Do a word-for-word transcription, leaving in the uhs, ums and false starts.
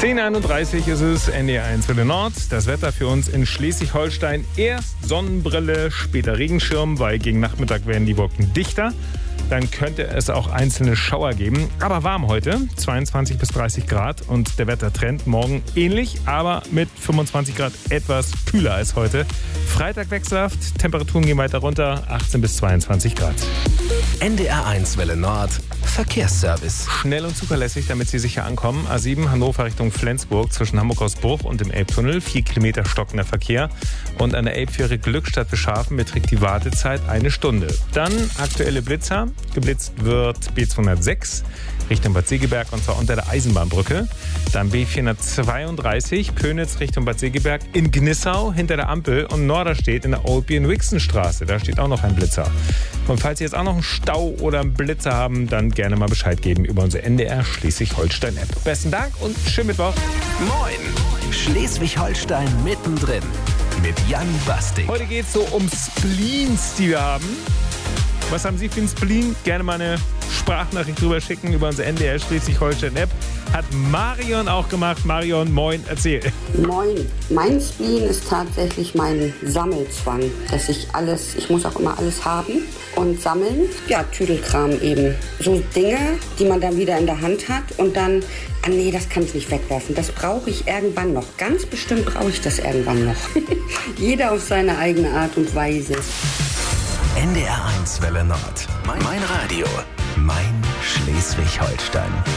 zehn Uhr einunddreißig ist es, N D R eins Welle Nord. Das Wetter für uns in Schleswig-Holstein. Erst Sonnenbrille, später Regenschirm, weil gegen Nachmittag werden die Wolken dichter. Dann könnte es auch einzelne Schauer geben. Aber warm heute, zweiundzwanzig bis dreißig Grad. Und der Wettertrend morgen ähnlich, aber mit fünfundzwanzig Grad etwas kühler als heute. Freitag wechselhaft, Temperaturen gehen weiter runter, achtzehn bis zweiundzwanzig Grad. N D R eins Welle Nord, Verkehrsservice. Schnell und zuverlässig, damit Sie sicher ankommen. A sieben Hannover Richtung Flensburg zwischen Hamburg-Hausbruch und dem Elbtunnel. Vier Kilometer stockender Verkehr. Und an der Elbfähre Glückstadt Beschafen beträgt die Wartezeit eine Stunde. Dann aktuelle Blitzer. Geblitzt wird B zweihundertsechs Richtung Bad Segeberg und zwar unter der Eisenbahnbrücke. Dann B vierhundertzweiunddreißig Pönitz Richtung Bad Segeberg in Gnissau hinter der Ampel und Norderstedt in der Olbien-Wixen-Straße. Da steht auch noch ein Blitzer. Und falls Sie jetzt auch noch einen Stau oder einen Blitzer haben, dann gerne mal Bescheid geben über unsere N D R Schleswig-Holstein-App. Besten Dank und schönen Mittwoch. Moin! Schleswig-Holstein mittendrin mit Jan Basting. Heute geht es so um Spleens, die wir haben. Was haben Sie für einen Spleen? Gerne mal eine Sprachnachricht drüber schicken über unsere N D R Schleswig-Holstein-App. Hat Marion auch gemacht. Marion, moin, erzähl. Moin. Mein Spleen ist tatsächlich mein Sammelzwang, dass ich alles, ich muss auch immer alles haben und sammeln. Ja, Tüdelkram eben. So Dinge, die man dann wieder in der Hand hat und dann, ah nee, das kann ich nicht wegwerfen. Das brauche ich irgendwann noch. Ganz bestimmt brauche ich das irgendwann noch. Jeder auf seine eigene Art und Weise. N D R eins Welle Nord. Mein, mein Radio. Mein Schleswig-Holstein.